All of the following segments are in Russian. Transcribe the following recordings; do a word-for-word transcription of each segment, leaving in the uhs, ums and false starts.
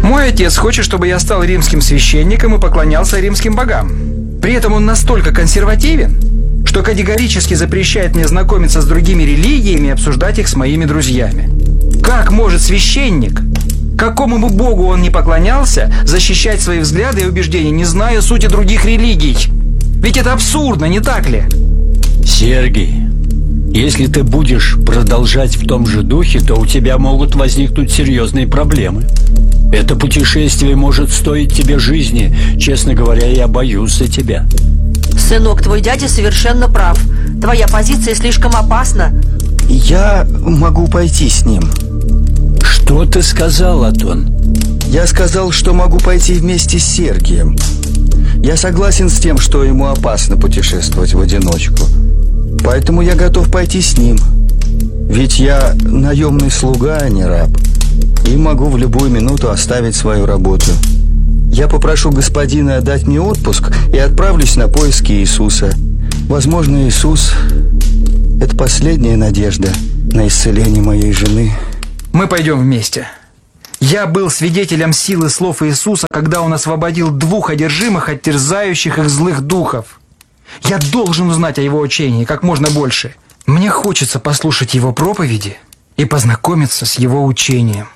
Мой отец хочет, чтобы я стал римским священником и поклонялся римским богам. При этом он настолько консервативен, что категорически запрещает мне знакомиться с другими религиями и обсуждать их с моими друзьями. Как может священник, какому бы богу он ни поклонялся, защищать свои взгляды и убеждения, не зная сути других религий? Ведь это абсурдно, не так ли? Сергей, если ты будешь продолжать в том же духе, то у тебя могут возникнуть серьезные проблемы. Это путешествие может стоить тебе жизни. Честно говоря, я боюсь за тебя. Сынок, твой дядя совершенно прав. Твоя позиция слишком опасна. Я могу пойти с ним. Что ты сказал, Атон? Я сказал, что могу пойти вместе с Сергием. Я согласен с тем, что ему опасно путешествовать в одиночку. Поэтому я готов пойти с ним. Ведь я наемный слуга, а не раб. И могу в любую минуту оставить свою работу. Я попрошу господина дать мне отпуск и отправлюсь на поиски Иисуса. Возможно, Иисус – это последняя надежда на исцеление моей жены. Мы пойдем вместе. Я был свидетелем силы слов Иисуса, когда Он освободил двух одержимых от терзающих их злых духов. Я должен узнать о Его учении как можно больше. Мне хочется послушать Его проповеди и познакомиться с Его учением.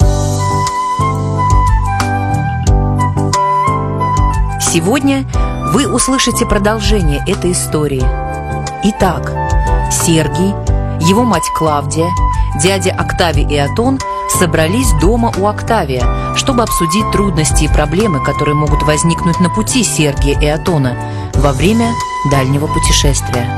Сегодня вы услышите продолжение этой истории. Итак, Сергий, его мать Клавдия, дядя Октавий и Атон собрались дома у Октавия, чтобы обсудить трудности и проблемы, которые могут возникнуть на пути Сергия и Атона во время дальнего путешествия.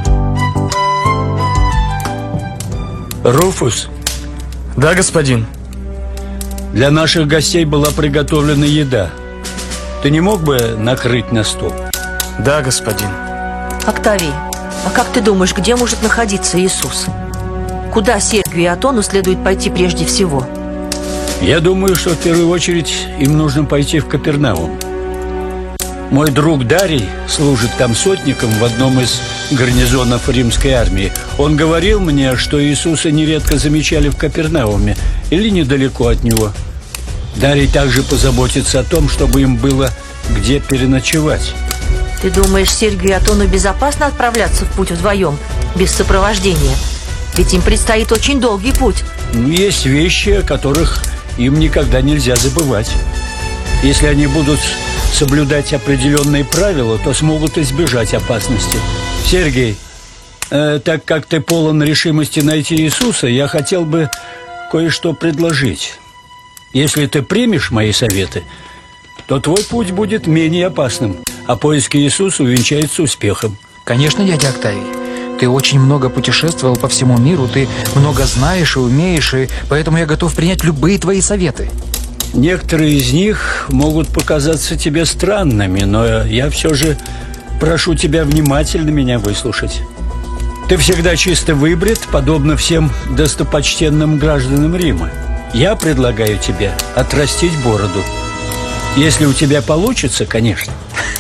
Руфус? Да, господин. Для наших гостей была приготовлена еда. Ты не мог бы накрыть на стол? Да, господин. Октавий, а как ты думаешь, где может находиться Иисус? Куда Сергию и Атону следует пойти прежде всего? Я думаю, что в первую очередь им нужно пойти в Капернаум. Мой друг Дарий служит там сотником в одном из гарнизонов римской армии. Он говорил мне, что Иисуса нередко замечали в Капернауме или недалеко от него. Дарий также позаботится о том, чтобы им было где переночевать. Ты думаешь, Сергию и Атону безопасно отправляться в путь вдвоем, без сопровождения? Ведь им предстоит очень долгий путь. Есть вещи, о которых им никогда нельзя забывать. Если они будут соблюдать определенные правила, то смогут избежать опасности. Сергей, э, так как ты полон решимости найти Иисуса, я хотел бы кое-что предложить. Если ты примешь мои советы, то твой путь будет менее опасным, а поиски Иисуса увенчаются успехом. Конечно, дядя Октавий. Ты очень много путешествовал по всему миру, ты много знаешь и умеешь, и поэтому я готов принять любые твои советы. Некоторые из них могут показаться тебе странными, но я все же прошу тебя внимательно меня выслушать. Ты всегда чисто выбрит, подобно всем достопочтенным гражданам Рима. Я предлагаю тебе отрастить бороду. Если у тебя получится, конечно.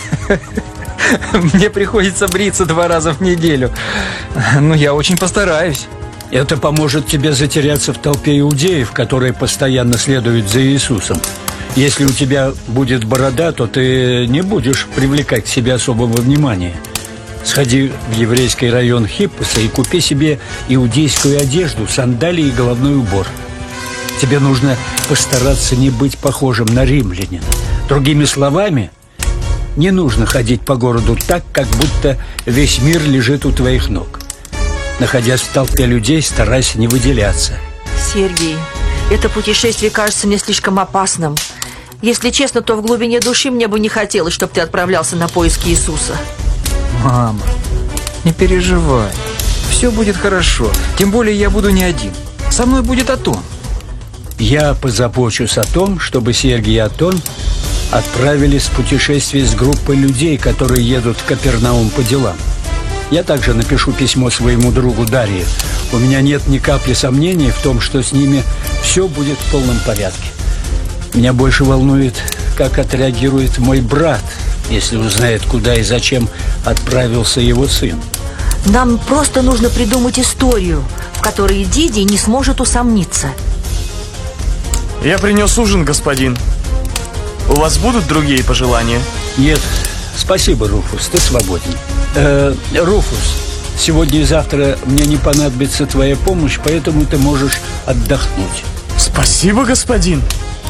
Мне приходится бриться два раза в неделю. Но я очень постараюсь. Это поможет тебе затеряться в толпе иудеев, которые постоянно следуют за Иисусом. Если у тебя будет борода, то ты не будешь привлекать к себе особого внимания. Сходи в еврейский район Хиппоса и купи себе иудейскую одежду, сандалии и головной убор. Тебе нужно постараться не быть похожим на римлянина. Другими словами, не нужно ходить по городу так, как будто весь мир лежит у твоих ног. Находясь в толпе людей, старайся не выделяться. Сергей, это путешествие кажется мне слишком опасным. Если честно, то в глубине души мне бы не хотелось, чтобы ты отправлялся на поиски Иисуса. Мама, не переживай. Все будет хорошо. Тем более я буду не один. Со мной будет Атон. Я позабочусь о том, чтобы Сергий и Атон отправились в путешествие с группой людей, которые едут в Капернаум по делам. Я также напишу письмо своему другу Дарию. У меня нет ни капли сомнений в том, что с ними все будет в полном порядке. Меня больше волнует, как отреагирует мой брат, если узнает, куда и зачем отправился его сын. Нам просто нужно придумать историю, в которой Дидий не сможет усомниться. Я принес ужин, господин. У вас будут другие пожелания? Нет, спасибо, Руфус, ты свободен. э, Руфус, сегодня и завтра мне не понадобится твоя помощь, поэтому ты можешь отдохнуть. Спасибо, господин.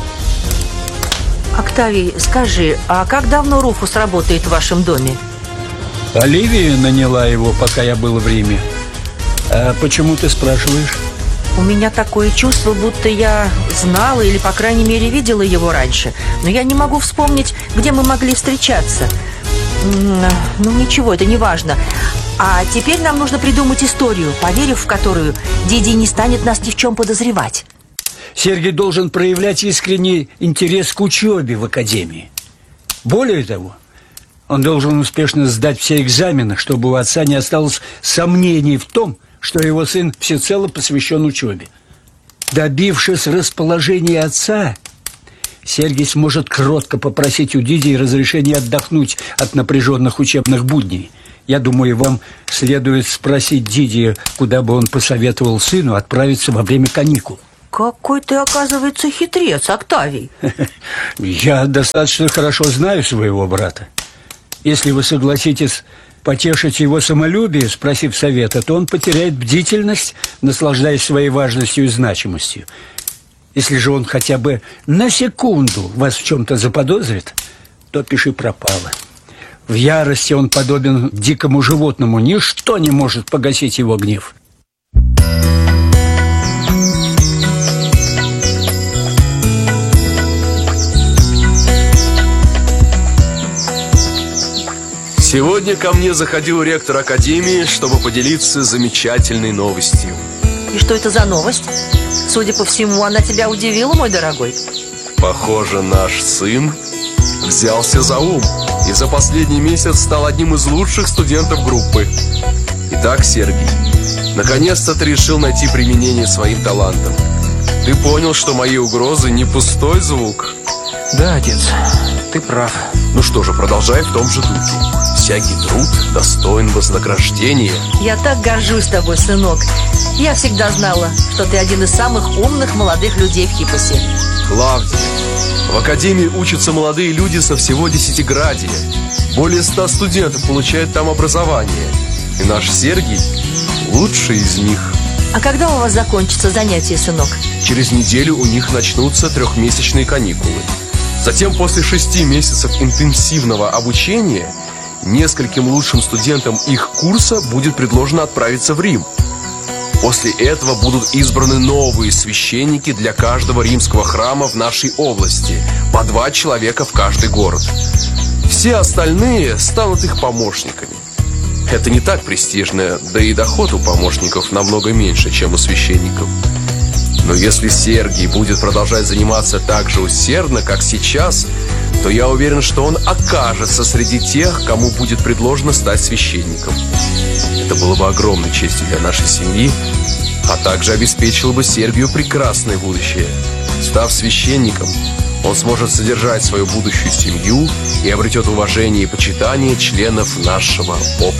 Октавий, скажи, а как давно Руфус работает в вашем доме? Оливия наняла его, пока я был в Риме. А почему ты спрашиваешь? У меня такое чувство, будто я знала или, по крайней мере, видела его раньше. Но я не могу вспомнить, где мы могли встречаться. М, Ну, ничего, это не важно. А теперь нам нужно придумать историю, поверив в которую Диди не станет нас ни в чем подозревать. Сергий должен проявлять искренний интерес к учебе в академии. Более того, он должен успешно сдать все экзамены, чтобы у отца не осталось сомнений в том, что его сын всецело посвящен учебе. Добившись расположения отца, Сергий сможет кротко попросить у Диди разрешения отдохнуть от напряженных учебных будней. Я думаю, вам следует спросить Диди, куда бы он посоветовал сыну отправиться во время каникул. Какой ты, оказывается, хитрец, Октавий. Я достаточно хорошо знаю своего брата. Если вы согласитесь потешить его самолюбие, спросив совета, то он потеряет бдительность, наслаждаясь своей важностью и значимостью. Если же он хотя бы на секунду вас в чем-то заподозрит, то пиши пропало. В ярости он подобен дикому животному. Ничто не может погасить его гнев. Сегодня ко мне заходил ректор академии, чтобы поделиться замечательной новостью. И что это за новость? Судя по всему, она тебя удивила, мой дорогой. Похоже, наш сын взялся за ум и за последний месяц стал одним из лучших студентов группы. Итак, Сергий, наконец-то ты решил найти применение своим талантам. Ты понял, что мои угрозы не пустой звук? Да, отец, ты прав. Ну что же, продолжай в том же духе. Всякий труд достоин вознаграждения. Я так горжусь тобой, сынок. Я всегда знала, что ты один из самых умных молодых людей в Хиппосе. Клавдия, в академии учатся молодые люди со всего Десятиградия. Более ста студентов получают там образование. И наш Сергий лучший из них. А когда у вас закончится занятие, сынок? Через неделю у них начнутся трехмесячные каникулы. Затем, после шести месяцев интенсивного обучения, нескольким лучшим студентам их курса будет предложено отправиться в Рим. После этого будут избраны новые священники для каждого римского храма в нашей области, по два человека в каждый город. Все остальные станут их помощниками. Это не так престижно, да и доход у помощников намного меньше, чем у священников. Но если Сергий будет продолжать заниматься так же усердно, как сейчас, то я уверен, что он окажется среди тех, кому будет предложено стать священником. Это было бы огромной честью для нашей семьи, а также обеспечило бы Сергию прекрасное будущее. Став священником, он сможет содержать свою будущую семью и обретет уважение и почитание членов нашего общества.